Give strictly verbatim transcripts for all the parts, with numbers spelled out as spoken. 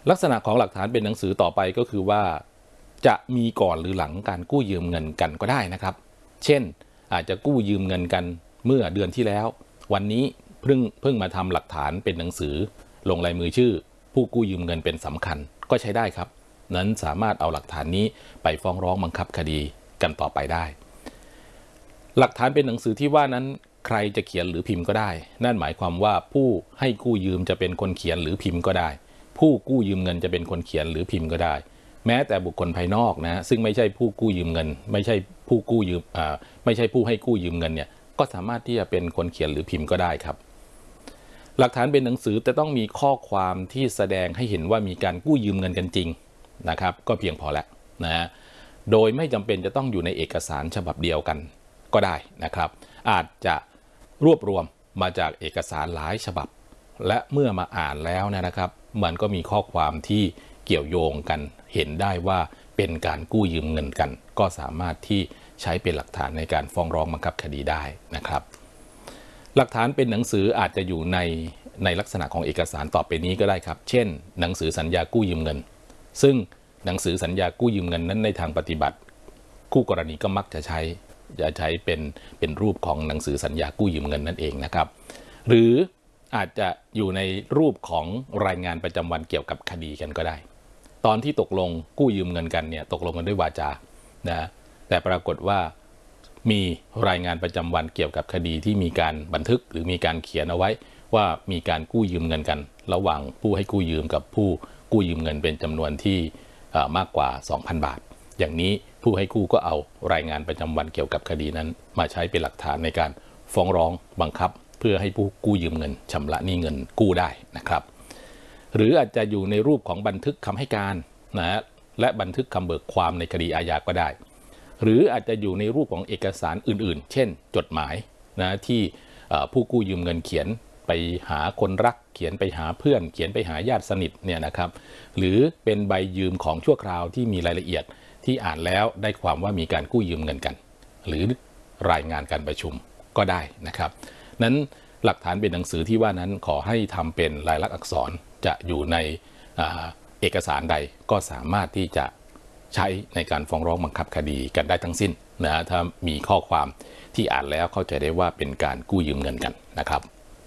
ลักษณะของหลักฐานเป็นหนังสือต่อไปก็คือว่าจะมีก่อนหรือหลังการกู้ยืมเงินกันก็ได้นะครับเช่นอาจจะกู้ยืมเงินกันเมื่อเดือนที่แล้ววันนี้เพิ่งเพิ่งมาทำหลักฐานเป็นหนังสือลงลายมือชื่อผู้กู้ยืมเงินเป็นสำคัญก็ใช้ได้ครับนั้นสามารถเอาหลักฐานนี้ไปฟ้องร้องบังคับคดีกันต่อไปได้หลักฐานเป็นหนังสือที่ว่านั้นใครจะเขียนหรือพิมพ์ก็ได้นั่นหมายความว่าผู้ให้กู้ยืมจะเป็นคนเขียนหรือพิมพ์ก็ได้ผู้กู้ยืมเงินจะเป็นคนเขียนหรือพิมพ์ก็ได้แม้แต่บุคคลภายนอกนะซึ่งไม่ใช่ผู้กู้ยืมเงินไม่ใช่ผู้กู้ยืมอ่าไม่ใช่ผู้ให้กู้ยืมเงินเนี่ยก็สามารถที่จะเป็นคนเขียนหรือพิมพ์ก็ได้ครับหลักฐานเป็นหนังสือแต่ต้องมีข้อความที่แสดงให้เห็นว่ามีการกู้ยืมเงินกันจริงนะครับก็เพียงพอแล้วนะโดยไม่จำเป็นจะต้องอยู่ในเอกสารฉบับเดียวกันก็ได้นะครับอาจจะรวบรวมมาจากเอกสารหลายฉบับและเมื่อมาอ่านแล้วนะครับมันก็มีข้อความที่เกี่ยวโยงกันเห็นได้ว่าเป็นการกู้ยืมเงินกันก็สามารถที่ใช้เป็นหลักฐานในการฟ้องร้องบังคับคดีได้นะครับหลักฐานเป็นหนังสืออาจจะอยู่ในในลักษณะของเอกสารต่อไปนี้ก็ได้ครับเช่นหนังสือสัญญากู้ยืมเงินซึ่งหนังสือสัญญากู้ยืมเงินนั้นในทางปฏิบัติคู่กรณีก็มักจะใช้จะใช้เป็นเป็นรูปของหนังสือสัญญากู้ยืมเงินนั่นเองนะครับหรืออาจจะอยู่ในรูปของรายงานประจำวันเกี่ยวกับคดีกันก็ได้ตอนที่ตกลงกู้ยืมเงินกันเนี่ยตกลงกันด้วยวาจานะแต่ปรากฏว่ามีรายงานประจำวันเกี่ยวกับคดีที่มีการบันทึกหรือมีการเขียนเอาไว้ว่ามีการกู้ยืมเงินกันระหว่างผู้ให้กู้ยืมกับผู้กู้ยืมเงินเป็นจำนวนที่มากกว่า สองพัน บาทอย่างนี้ผู้ให้กู้ก็เอารายงานประจำวันเกี่ยวกับคดีนั้นมาใช้เป็นหลักฐานในการฟ้องร้องบังคับเพื่อให้ผู้กู้ยืมเงินชำระหนี้เงินกู้ได้นะครับหรืออาจจะอยู่ในรูปของบันทึกคำให้การนะและบันทึกคำเบิกความในคดีอาญาก็ได้หรืออาจจะอยู่ในรูปของเอกสารอื่นๆเช่นจดหมายนะที่ผู้กู้ยืมเงินเขียนไปหาคนรักเขียนไปหาเพื่อนเขียนไปหาญาติสนิทเนี่ยนะครับหรือเป็นใบยืมของชั่วคราวที่มีรายละเอียดที่อ่านแล้วได้ความว่ามีการกู้ยืมเงินกันหรือรายงานการประชุมก็ได้นะครับนั้นหลักฐานเป็นหนังสือที่ว่านั้นขอให้ทำเป็นลายลักษณ์อักษรจะอยู่ในเอกสารใดก็สามารถที่จะใช้ในการฟ้องร้องบังคับคดีกันได้ทั้งสิ้นนะถ้ามีข้อความที่อ่านแล้วเข้าใจได้ว่าเป็นการกู้ยืมเงินกันนะครับ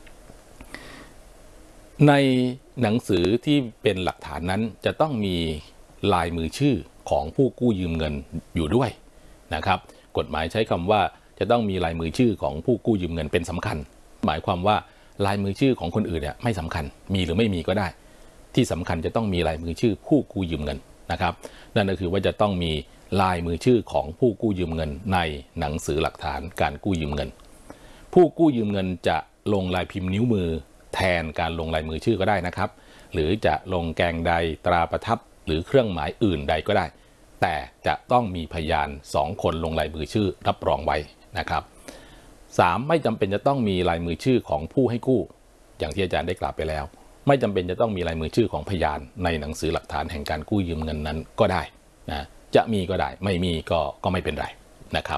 ในหนังสือที่เป็นหลักฐานนั้นจะต้องมีลายมือชื่อของผู้กู้ยืมเงินอยู่ด้วยนะครับกฎหมายใช้คำว่าจะต้องมีลายมือชื่อของผู้กู้ยืมเงินเป็นสำคัญหมายความว่าลายมือชื่อของคนอื่นเนี่ยไม่สำคัญมีหรือไม่มีก็ได้ที่สำคัญจะต้องมีลายมือชื่อผู้กู้ยืมเงินนะครับนั่นก็คือว่าจะต้องมีลายมือชื่อของผู้กู้ยืมเงินในหนังสือหลักฐานการกู้ยืมเงินผู้กู้ยืมเงินจะลงลายพิมพ์นิ้วมือแทนการลงลายมือชื่อก็ได้นะครับหรือจะลงแกงใดตราประทับหรือเครื่องหมายอื่นใดก็ได้แต่จะต้องมีพยานสองคนลงลายมือชื่อรับรองไว้นะครับสามไม่จำเป็นจะต้องมีลายมือชื่อของผู้ให้กู้อย่างที่อาจารย์ได้กล่าวไปแล้วไม่จำเป็นจะต้องมีลายมือชื่อของพยานในหนังสือหลักฐานแห่งการกู้ยืมเงินนั้นก็ได้นะจะมีก็ได้ไม่มีก็ก็ไม่เป็นไรนะครับ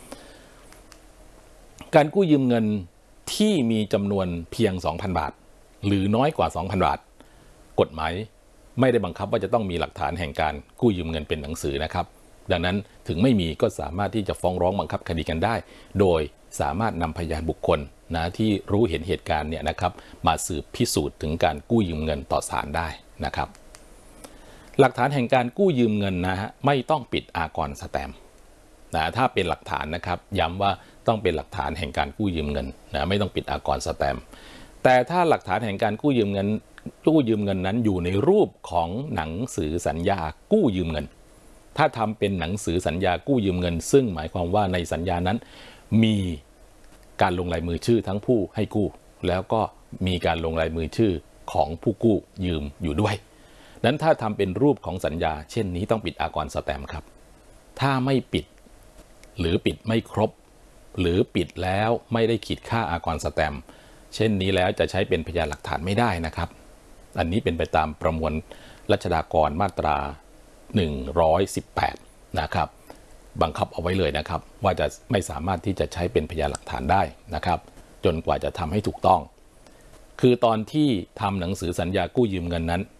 การกู้ยืมเงินที่มีจำนวนเพียง สองพัน บาทหรือน้อยกว่า สองพัน บาทกฎหมายไม่ได้บังคับว่าจะต้องมีหลักฐานแห่งการกู้ยืมเงินเป็นหนังสือนะครับดังนั้นถึงไม่มีก็สามารถที่จะฟ้องร้องบังคับคดีกันได้โดยสามารถนำพยานบุคคลนะที่รู้เห็นเหตุการณ์เนี่ยนะครับมาสืบพิสูจน์ถึงการกู้ยืมเงินต่อศาลได้นะครับหลักฐานแห่งการกู้ยืมเงินนะฮะไม่ต้องปิดอากรสแตมป์นะถ้าเป็นหลักฐานนะครับย้ำว่าต้องเป็นหลักฐานแห่งการกู้ยืมเงินนะไม่ต้องปิดอากรสแตมป์แต่ถ้าหลักฐานแห่งการกู้ยืมเงินกู้ยืมเงินนั้นอยู่ในรูปของหนังสือสัญญากู้ยืมเงินถ้าทำเป็นหนังสือสัญญากู้ยืมเงินซึ่งหมายความว่าในสัญญานั้นมีการลงลายมือชื่อทั้งผู้ให้กู้แล้วก็มีการลงลายมือชื่อของผู้กู้ยืมอยู่ด้วยนั้นถ้าทำเป็นรูปของสัญญาเช่นนี้ต้องปิดอากรสแตมป์ครับถ้าไม่ปิดหรือปิดไม่ครบหรือปิดแล้วไม่ได้ขีดค่าอากรสแตมป์เช่นนี้แล้วจะใช้เป็นพยานหลักฐานไม่ได้นะครับอันนี้เป็นไปตามประมวลรัชฎากรมาตราหนึ่งร้อยสิบแปดนะครับบังคับเอาไว้เลยนะครับว่าจะไม่สามารถที่จะใช้เป็นพยานหลักฐานได้นะครับจนกว่าจะทำให้ถูกต้องคือตอนที่ทำหนังสือสัญญากู้ยืมเงินนั้น